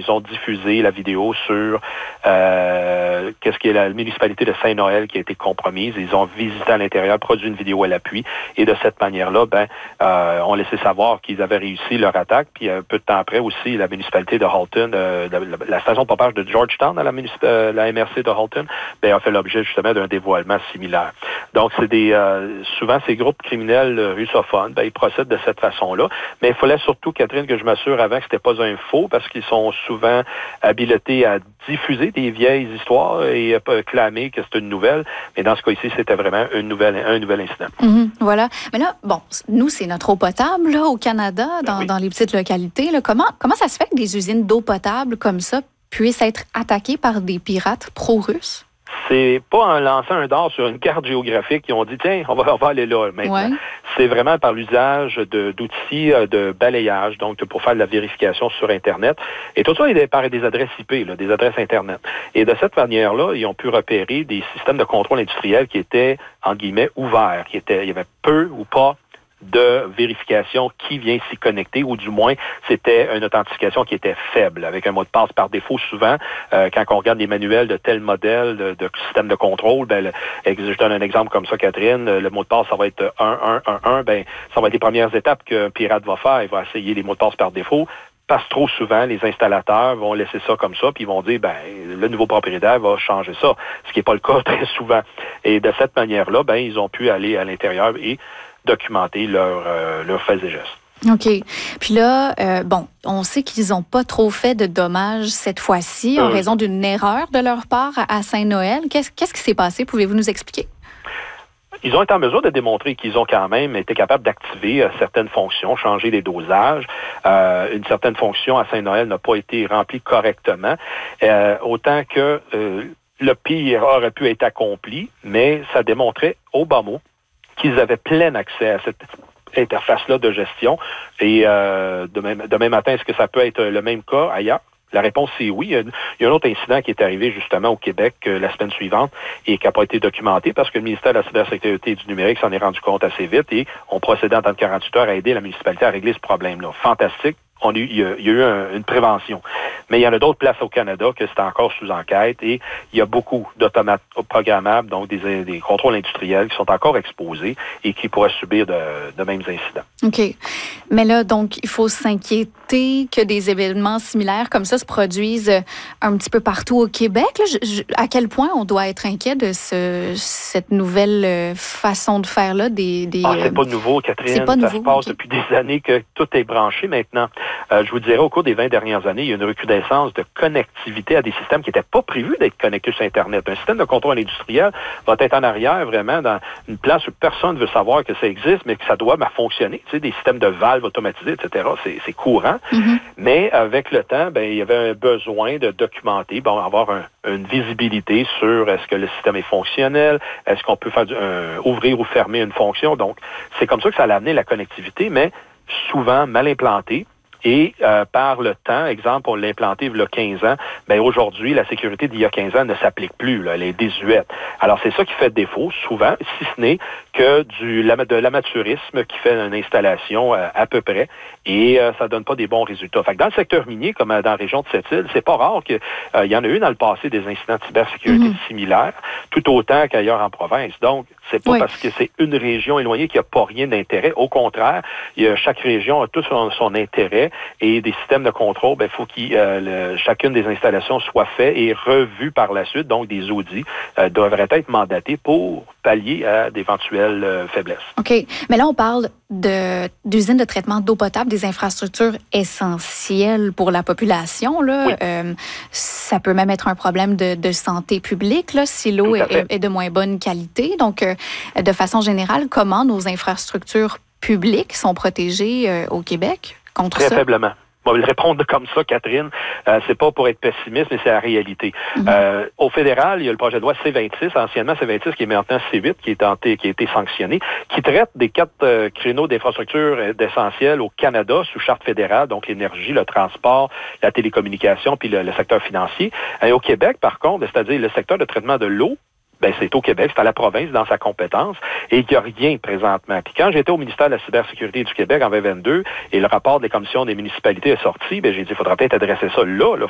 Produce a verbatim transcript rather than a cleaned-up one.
ils ont diffusé la vidéo sur euh, qu'est-ce qui est la municipalité de Saint-Noël qui a été compromise. Ils ont visité à l'intérieur, produit une vidéo à l'appui, et de cette manière-là, ben, euh, ont laissé savoir qu'ils avaient réussi leur attaque. Puis un peu de temps après aussi, la municipalité de Halton, euh, la, la, la station de pompage de Georgetown à la, municip- euh, la M R C de Halton, ben, a fait l'objet justement d'un dévoilement similaire. Donc, c'est des euh, souvent ces groupes criminels euh, russophones, ben, ils procèdent de cette façon-là. Mais il fallait surtout, Catherine, que je m'assure avant que c'était pas un faux, parce qu'ils sont souvent habilités à diffuser des vieilles histoires et à clamer que c'est une nouvelle. Mais dans ce cas-ci, c'était vraiment une nouvelle, un nouvel incident. Mm-hmm, voilà. Mais là, bon, nous, c'est notre eau potable là, au Canada, dans, ben oui. dans les petites localités. Là. Comment, comment ça se fait que des usines d'eau potable comme ça puissent être attaquées par des pirates pro-russes? C'est pas en lançant un dard sur une carte géographique qui ont dit, tiens, on va, on va aller là maintenant. Ouais. C'est vraiment par l'usage de, d'outils de balayage, donc pour faire de la vérification sur Internet. Et tout ça est par des adresses I P, là, des adresses Internet. Et de cette manière-là, ils ont pu repérer des systèmes de contrôle industriel qui étaient, en guillemets, ouverts, qui étaient, il y avait peu ou pas de vérification qui vient s'y connecter, ou du moins, c'était une authentification qui était faible, avec un mot de passe par défaut. Souvent, euh, quand on regarde les manuels de tel modèle de, de système de contrôle, ben, le, je donne un exemple comme ça, Catherine, le mot de passe, ça va être un un un un, ben, ça va être les premières étapes qu'un pirate va faire. Il va essayer les mots de passe par défaut. Parce que trop souvent, les installateurs vont laisser ça comme ça, puis ils vont dire, ben, le nouveau propriétaire va changer ça, ce qui n'est pas le cas très souvent. Et de cette manière-là, ben, ils ont pu aller à l'intérieur et documenter leurs euh, leur faits et gestes. OK. Puis là, euh, bon, on sait qu'ils n'ont pas trop fait de dommages cette fois-ci en euh, raison d'une erreur de leur part à Saint-Noël. Qu'est-ce, qu'est-ce qui s'est passé? Pouvez-vous nous expliquer? Ils ont été en mesure de démontrer qu'ils ont quand même été capables d'activer euh, certaines fonctions, changer les dosages. Euh, une certaine fonction à Saint-Noël n'a pas été remplie correctement. Euh, autant que euh, le pire aurait pu être accompli, mais ça démontrait au bas mot qu'ils avaient plein accès à cette interface-là de gestion. Et euh, demain, demain matin, est-ce que ça peut être le même cas ailleurs? La réponse, c'est oui. Il y a, il y a un autre incident qui est arrivé justement au Québec euh, la semaine suivante et qui n'a pas été documenté parce que le ministère de la Cybersécurité et du Numérique s'en est rendu compte assez vite et ont procédé en temps de quarante-huit heures à aider la municipalité à régler ce problème-là. Fantastique. On a eu, il, y a, il y a eu un, une prévention. Mais il y en a d'autres places au Canada que c'est encore sous enquête et il y a beaucoup d'automates programmables, donc des, des contrôles industriels qui sont encore exposés et qui pourraient subir de, de mêmes incidents. OK. Mais là, donc, il faut s'inquiéter que des événements similaires comme ça se produisent un petit peu partout au Québec. Là, je, je, à quel point on doit être inquiet de ce, cette nouvelle façon de faire-là? Des, des, ah, c'est pas nouveau, Catherine. C'est pas ça nouveau, se passe okay. depuis des années que tout est branché maintenant. Euh, je vous dirais, au cours des vingt dernières années, il y a une recrudescence de connectivité à des systèmes qui n'étaient pas prévus d'être connectés sur Internet. Un système de contrôle industriel va être en arrière, vraiment, dans une place où personne ne veut savoir que ça existe, mais que ça doit ben, fonctionner. Tu sais, des systèmes de valves automatisés, et cetera. C'est, c'est courant. Mm-hmm. Mais avec le temps, ben, il y avait un besoin de documenter, bon, avoir un, une visibilité sur est-ce que le système est fonctionnel, est-ce qu'on peut faire du, un, ouvrir ou fermer une fonction. Donc, c'est comme ça que ça a amené la connectivité, mais souvent mal implantée. Et euh, par le temps, exemple, on l'a implanté il y a quinze ans, bien aujourd'hui, la sécurité d'il y a quinze ans ne s'applique plus, là, elle est désuète. Alors, c'est ça qui fait défaut, souvent, si ce n'est que du, de l'amateurisme qui fait une installation euh, à peu près, et euh, ça donne pas des bons résultats. Fait que dans le secteur minier, comme dans la région de Sept-Îles, c'est pas rare qu'il euh, y en a eu dans le passé des incidents de cybersécurité mm-hmm. similaires, tout autant qu'ailleurs en province. Donc, c'est pas oui. parce que c'est une région éloignée qu'il n'y a pas rien d'intérêt. Au contraire, il y a, chaque région a tout son, son intérêt. Et des systèmes de contrôle, il faut que euh, chacune des installations soit faite et revue par la suite. Donc, des audits euh, devraient être mandatés pour pallier à d'éventuelles euh, faiblesses. OK. Mais là, on parle de, d'usines de traitement d'eau potable, des infrastructures essentielles pour la population. Là. Oui. Euh, ça peut même être un problème de, de santé publique là, si l'eau est, est de moins bonne qualité. Donc, euh, de façon générale, comment nos infrastructures publiques sont protégées euh, au Québec? Contre Très ça? faiblement. On va le répondre comme ça, Catherine. Euh, c'est pas pour être pessimiste, mais c'est la réalité. Mm-hmm. Euh, au fédéral, il y a le projet de loi C vingt-six, anciennement C vingt-six, qui est maintenant C huit, qui, est tenté, qui a été sanctionné, qui traite des quatre euh, créneaux d'infrastructures essentielles au Canada sous charte fédérale, donc l'énergie, le transport, la télécommunication, puis le, le secteur financier. Et au Québec, par contre, c'est-à-dire le secteur de traitement de l'eau, ben, c'est au Québec, c'est à la province dans sa compétence et il n'y a rien présentement. Puis quand j'étais au ministère de la Cybersécurité du Québec en vingt vingt-deux et le rapport des commissions des municipalités est sorti, ben, j'ai dit, il faudra peut-être adresser ça là. Il